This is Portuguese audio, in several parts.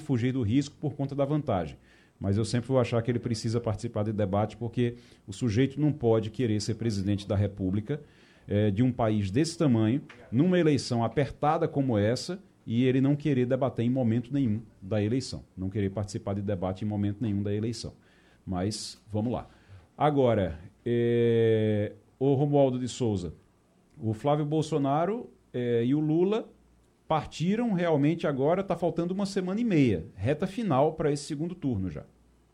fugir do risco por conta da vantagem. Mas eu sempre vou achar que ele precisa participar de debate, porque o sujeito não pode querer ser presidente da República de um país desse tamanho, numa eleição apertada como essa, e ele não querer debater em momento nenhum da eleição, não querer participar de debate em momento nenhum da eleição. Mas vamos lá. Agora, o Romualdo de Souza, o Flávio Bolsonaro e o Lula partiram realmente agora, está faltando uma semana e meia, reta final para esse segundo turno já.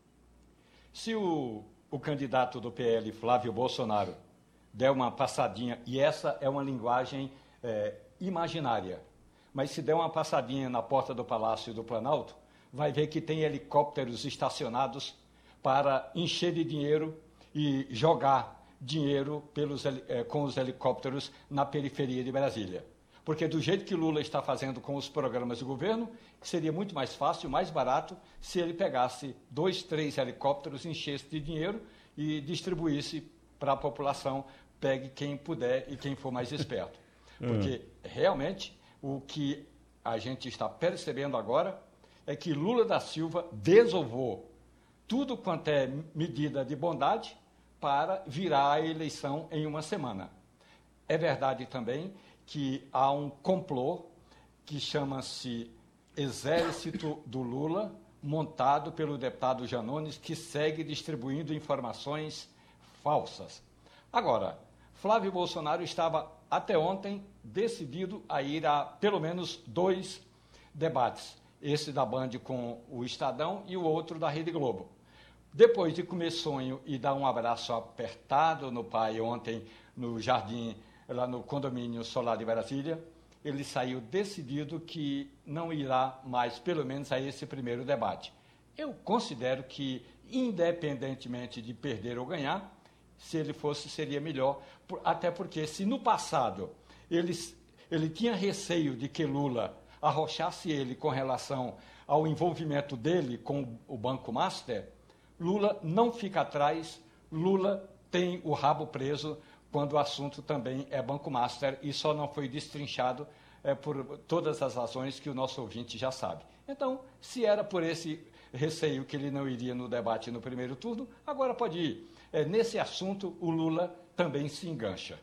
Se o candidato do PL, Flávio Bolsonaro, der uma passadinha, e essa é uma linguagem imaginária, mas se der uma passadinha na porta do Palácio do Planalto, vai ver que tem helicópteros estacionados para encher de dinheiro e jogar dinheiro com os helicópteros na periferia de Brasília. Porque do jeito que Lula está fazendo com os programas do governo, seria muito mais fácil, mais barato, se ele pegasse 2, 3 helicópteros, enchesse de dinheiro e distribuísse para a população, pegue quem puder e quem for mais esperto. Porque, realmente, o que a gente está percebendo agora é que Lula da Silva desovou tudo quanto é medida de bondade para virar a eleição em uma semana. É verdade também que há um complô que chama-se Exército do Lula, montado pelo deputado Janones, que segue distribuindo informações falsas. Agora, Flávio Bolsonaro estava até ontem decidido a ir a pelo menos 2 debates, esse da Band com o Estadão e o outro da Rede Globo. Depois de comer sonho e dar um abraço apertado no pai ontem no jardim, lá no condomínio solar de Brasília, ele saiu decidido que não irá mais, pelo menos, a esse primeiro debate. Eu considero que, independentemente de perder ou ganhar, se ele fosse, seria melhor, até porque se no passado ele tinha receio de que Lula arrochasse ele com relação ao envolvimento dele com o Banco Master, Lula não fica atrás, Lula tem o rabo preso quando o assunto também é Banco Master e só não foi destrinchado por todas as razões que o nosso ouvinte já sabe. Então, se era por esse receio que ele não iria no debate no primeiro turno, agora pode ir. Nesse assunto, o Lula também se engancha.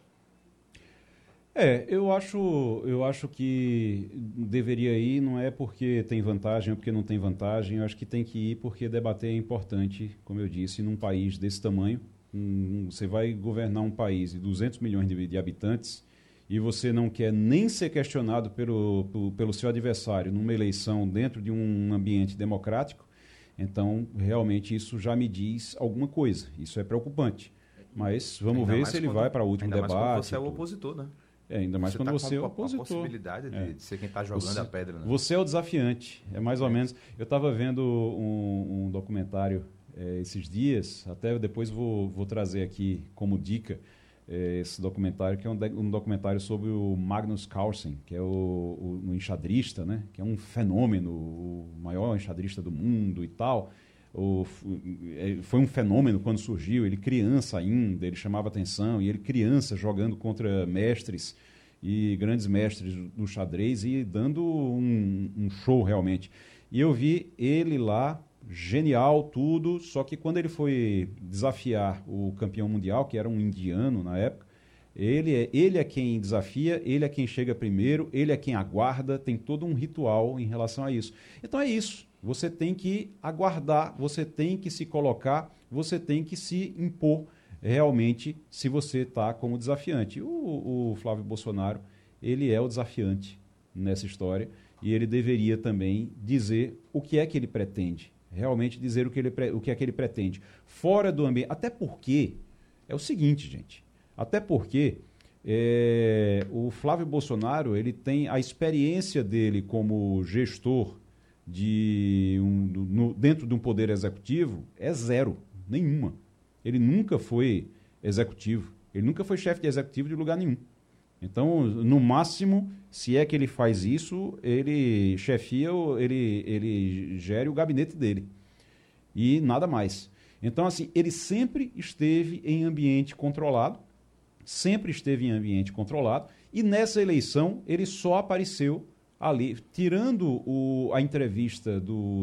Eu acho que deveria ir, não é porque tem vantagem ou porque não tem vantagem, eu acho que tem que ir porque debater é importante, como eu disse, num país desse tamanho. Você vai governar um país de 200 milhões de habitantes e você não quer nem ser questionado pelo seu adversário numa eleição dentro de um ambiente democrático, então realmente isso já me diz alguma coisa, isso é preocupante. Mas vamos ver se ele vai para o último debate. Ainda mais quando você é o opositor, né? Ainda mais quando você é o opositor. A possibilidade de ser quem está jogando a pedra. Né? Você é o desafiante, é mais ou menos. Eu estava vendo um documentário esses dias, até depois vou trazer aqui como dica esse documentário, que é um documentário sobre o Magnus Carlsen, que é o enxadrista, né? Que é um fenômeno, o maior enxadrista do mundo e tal. Foi um fenômeno quando surgiu, ele criança ainda, ele chamava atenção, e ele criança jogando contra mestres e grandes mestres do xadrez e dando um show realmente. E eu vi ele lá, genial, tudo, só que quando ele foi desafiar o campeão mundial, que era um indiano na época, ele é quem desafia, ele é quem chega primeiro, ele é quem aguarda, tem todo um ritual em relação a isso. Então é isso. Você tem que aguardar, você tem que se colocar, você tem que se impor realmente se você está como desafiante. O Flávio Bolsonaro, ele é o desafiante nessa história e ele deveria também dizer o que é que ele pretende, realmente dizer o que é que ele pretende. Fora do ambiente, até porque, é o seguinte, gente, até porque o Flávio Bolsonaro, ele tem a experiência dele como gestor dentro de um poder executivo é zero, nenhuma. Ele nunca foi executivo, ele nunca foi chefe de executivo de lugar nenhum. Então, no máximo, se é que ele faz isso, ele chefia, ele gere o gabinete dele. E nada mais. Então, assim, ele sempre esteve em ambiente controlado, e nessa eleição ele só apareceu ali, tirando a entrevista do